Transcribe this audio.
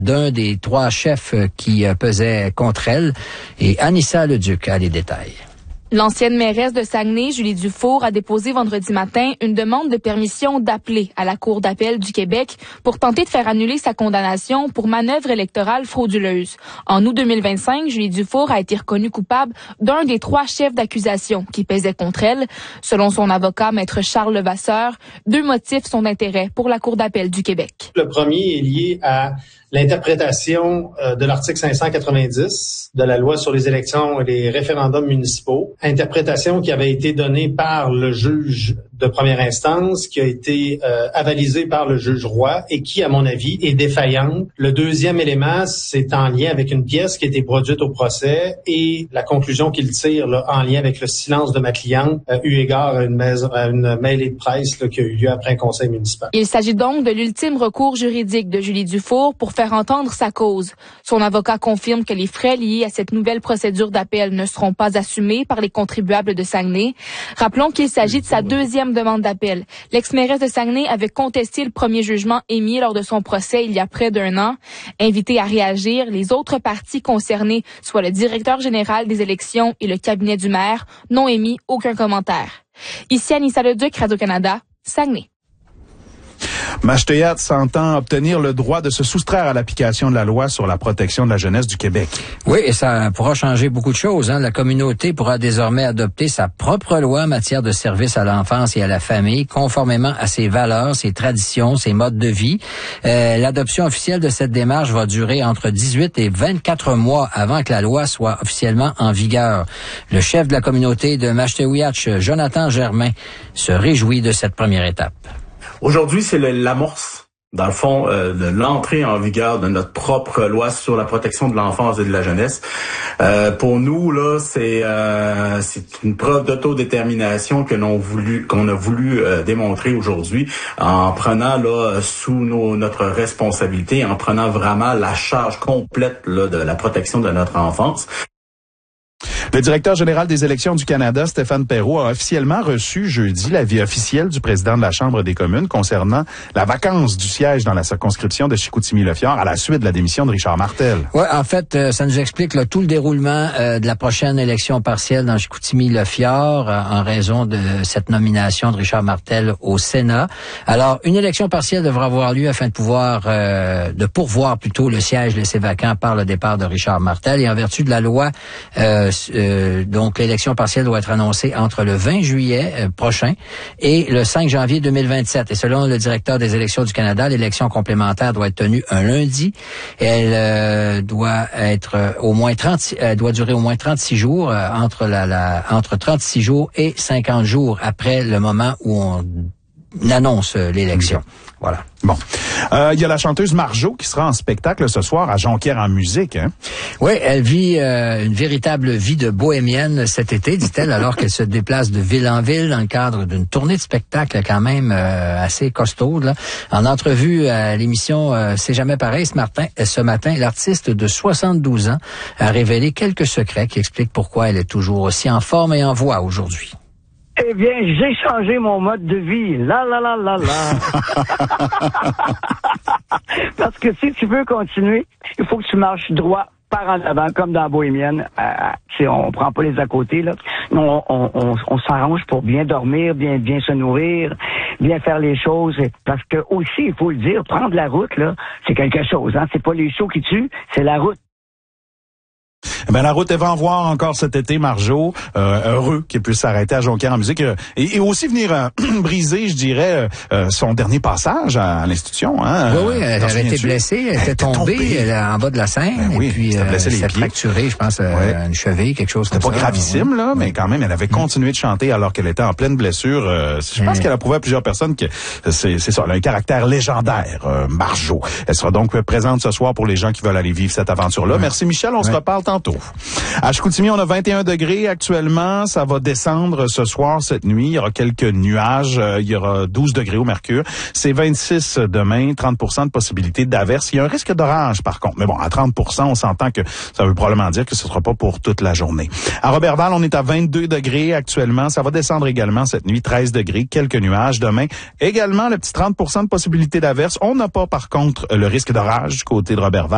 d'un des 3 chefs qui pesaient contre elle. Et Anissa Leduc a les détails. L'ancienne mairesse de Saguenay, Julie Dufour, a déposé vendredi matin une demande de permission d'appeler à la Cour d'appel du Québec pour tenter de faire annuler sa condamnation pour manœuvre électorale frauduleuse. En août 2025, Julie Dufour a été reconnue coupable d'un des 3 chefs d'accusation qui pesaient contre elle. Selon son avocat, maître Charles Levasseur, 2 motifs sont d'intérêt pour la Cour d'appel du Québec. Le premier est lié à l'interprétation de l'article 590 de la loi sur les élections et les référendums municipaux, interprétation qui avait été donnée par le juge de première instance, qui a été avalisée par le juge Roy et qui, à mon avis, est défaillante. Le deuxième élément, c'est en lien avec une pièce qui a été produite au procès et la conclusion qu'il tire là, en lien avec le silence de ma cliente, eu égard à une mêlée de presse là, qui a eu lieu après un conseil municipal. Il s'agit donc de l'ultime recours juridique de Julie Dufour pour faire entendre sa cause. Son avocat confirme que les frais liés à cette nouvelle procédure d'appel ne seront pas assumés par les contribuables de Saguenay. Rappelons qu'il s'agit de sa 2e demande d'appel. L'ex-mairesse de Saguenay avait contesté le premier jugement émis lors de son procès il y a près d'1 an. Invités à réagir, les autres parties concernées, soit le directeur général des élections et le cabinet du maire, n'ont émis aucun commentaire. Ici Anissa Leduc, Radio-Canada, Saguenay. Mashteyat s'entend obtenir le droit de se soustraire à l'application de la loi sur la protection de la jeunesse du Québec. Oui, et ça pourra changer beaucoup de choses. La communauté pourra désormais adopter sa propre loi en matière de service à l'enfance et à la famille, conformément à ses valeurs, ses traditions, ses modes de vie. L'adoption officielle de cette démarche va durer entre 18 et 24 mois avant que la loi soit officiellement en vigueur. Le chef de la communauté de Mashtewiyatch, Jonathan Germain, se réjouit de cette première étape. Aujourd'hui, c'est l'amorce, dans le fond, de l'entrée en vigueur de notre propre loi sur la protection de l'enfance et de la jeunesse. Pour nous, là, c'est une preuve d'autodétermination qu'on a voulu démontrer aujourd'hui, en prenant là sous notre responsabilité, en prenant vraiment la charge complète là, de la protection de notre enfance. Le directeur général des élections du Canada, Stéphane Perreault, a officiellement reçu jeudi l'avis officiel du président de la Chambre des communes concernant la vacance du siège dans la circonscription de Chicoutimi-Le-Fjord à la suite de la démission de Richard Martel. Oui, en fait, ça nous explique là, tout le déroulement de la prochaine élection partielle dans Chicoutimi-Le-Fjord en raison de cette nomination de Richard Martel au Sénat. Alors, une élection partielle devra avoir lieu afin de pourvoir plutôt le siège laissé vacant par le départ de Richard Martel et en vertu de la loi donc l'élection partielle doit être annoncée entre le 20 juillet prochain et le 5 janvier 2027. Et selon le directeur des élections du Canada, l'élection complémentaire doit être tenue un lundi. Elle doit être doit durer au moins 36 jours entre 36 jours et 50 jours après le moment où on annonce l'élection. Voilà. Bon. Il y a la chanteuse Marjo qui sera en spectacle ce soir à Jonquière en musique. Hein? Oui, elle vit une véritable vie de bohémienne cet été, dit-elle, alors qu'elle se déplace de ville en ville dans le cadre d'une tournée de spectacle quand même assez costaude. Là. En entrevue à l'émission C'est jamais pareil ce matin, l'artiste de 72 ans a révélé quelques secrets qui expliquent pourquoi elle est toujours aussi en forme et en voix aujourd'hui. Eh bien, j'ai changé mon mode de vie. La. Parce que si tu veux continuer, il faut que tu marches droit par en avant, comme dans Bohémienne. On prend pas les à côté, là. On s'arrange pour bien dormir, bien se nourrir, bien faire les choses. Parce que aussi, il faut le dire, prendre la route, là, c'est quelque chose, hein. C'est pas les shows qui tuent, c'est la route. Ben la route, elle va en voir encore cet été, Marjo. Heureux qu'elle puisse s'arrêter à Jonquière en musique et aussi venir briser, je dirais, son dernier passage à l'institution. Hein, oui, elle avait été blessée, elle était tombée en bas de la scène. Ben oui, et puis elle s'est fracturé, je pense, une cheville, quelque chose comme ça. C'était pas gravissime, là, mais quand même, elle avait continué de chanter alors qu'elle était en pleine blessure. Je pense qu'elle a prouvé à plusieurs personnes que c'est ça, elle a un caractère légendaire, Marjo. Elle sera donc présente ce soir pour les gens qui veulent aller vivre cette aventure-là. Merci Michel, on se reparle tantôt. À Chicoutimi, on a 21 degrés actuellement. Ça va descendre ce soir, cette nuit. Il y aura quelques nuages. Il y aura 12 degrés au mercure. C'est 26 demain, 30% de possibilité d'averse. Il y a un risque d'orage, par contre. Mais bon, à 30%, on s'entend que ça veut probablement dire que ce sera pas pour toute la journée. À Roberval, on est à 22 degrés actuellement. Ça va descendre également cette nuit, 13 degrés, quelques nuages. Demain, également, le petit 30% de possibilité d'averse. On n'a pas, par contre, le risque d'orage du côté de Roberval.